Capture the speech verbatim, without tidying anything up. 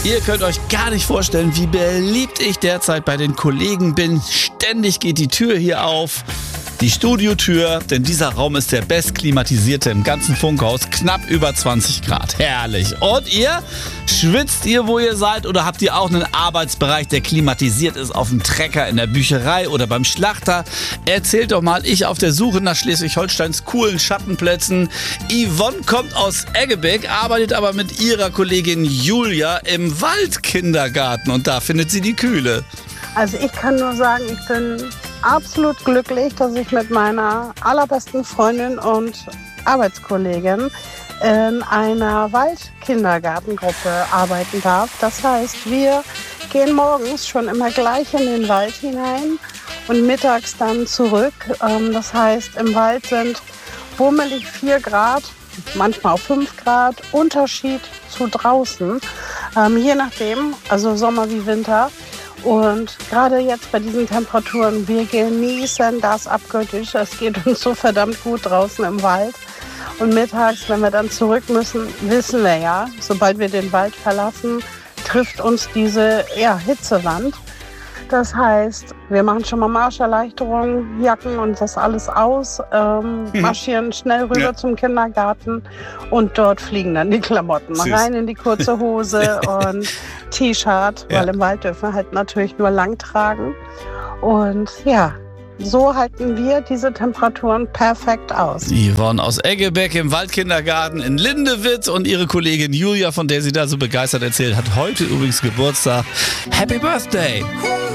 Ihr könnt euch gar nicht vorstellen, wie beliebt ich derzeit bei den Kollegen bin. Ständig geht die Tür hier auf. Die Studiotür, denn dieser Raum ist der bestklimatisierte im ganzen Funkhaus. Knapp über zwanzig Grad. Herrlich. Und ihr? Schwitzt ihr, wo ihr seid? Oder habt ihr auch einen Arbeitsbereich, der klimatisiert ist auf dem Trecker, in der Bücherei oder beim Schlachter? Erzählt doch mal, ich auf der Suche nach Schleswig-Holsteins coolen Schattenplätzen. Yvonne kommt aus Eggebeck, arbeitet aber mit ihrer Kollegin Julia im Waldkindergarten. Und da findet sie die Kühle. Also ich kann nur sagen, ich bin absolut glücklich, dass ich mit meiner allerbesten Freundin und Arbeitskollegin in einer Waldkindergartengruppe arbeiten darf. Das heißt, wir gehen morgens schon immer gleich in den Wald hinein und mittags dann zurück. Das heißt, im Wald sind bummelig vier Grad, manchmal auch fünf Grad, Unterschied zu draußen, je nachdem, also Sommer wie Winter. Und gerade jetzt bei diesen Temperaturen, wir genießen das abgöttisch. Es geht uns so verdammt gut draußen im Wald. Und mittags, wenn wir dann zurück müssen, wissen wir ja, sobald wir den Wald verlassen, trifft uns diese ja, Hitzewand. Das heißt, wir machen schon mal Marscherleichterungen, Jacken und das alles aus, ähm, marschieren schnell rüber ja. zum Kindergarten und dort fliegen dann die Klamotten. Süß. Rein in die kurze Hose und T-Shirt, ja. weil im Wald dürfen wir halt natürlich nur lang tragen. Und ja, so halten wir diese Temperaturen perfekt aus. Yvonne aus Eggebeck im Waldkindergarten in Lindewitt und ihre Kollegin Julia, von der sie da so begeistert erzählt, hat heute übrigens Geburtstag. Happy Birthday!